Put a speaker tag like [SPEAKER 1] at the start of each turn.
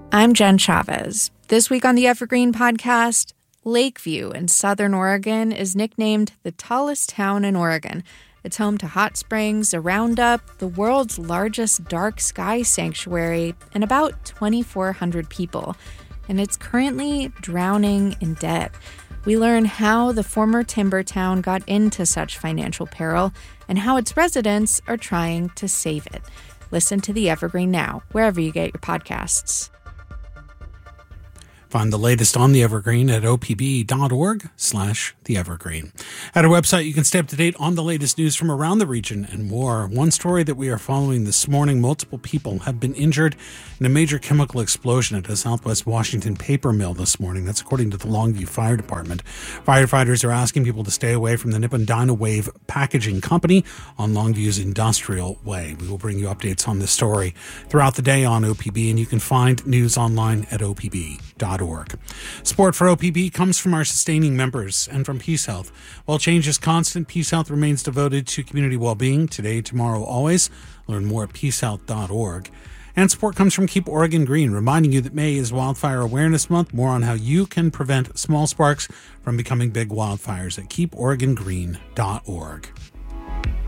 [SPEAKER 1] I'm Jen Chavez. This week on the Evergreen Podcast, Lakeview in Southern Oregon is nicknamed the tallest town in Oregon. It's home to hot springs, a roundup, the world's largest dark sky sanctuary, and about 2,400 people. And it's currently drowning in debt. We learn how the former timber town got into such financial peril and how its residents are trying to save it. Listen to The Evergreen now, wherever you get your podcasts.
[SPEAKER 2] Find the latest on The Evergreen at opb.org/The Evergreen. At our website, you can stay up to date on the latest news from around the region and more. One story that we are following this morning, multiple people have been injured in a major chemical explosion at a Southwest Washington paper mill this morning. That's according to the Longview Fire Department. Firefighters are asking people to stay away from the Nippon Dynawave Packaging Company on Longview's Industrial Way. We will bring you updates on this story throughout the day on OPB, and you can find news online at opb.org. Support for OPB comes from our sustaining members and from Peace Health. While change is constant, Peace Health remains devoted to community well-being today, tomorrow, always. Learn more at peacehealth.org. And support comes from Keep Oregon Green, reminding you that May is Wildfire Awareness Month. More on how you can prevent small sparks from becoming big wildfires at keeporegongreen.org.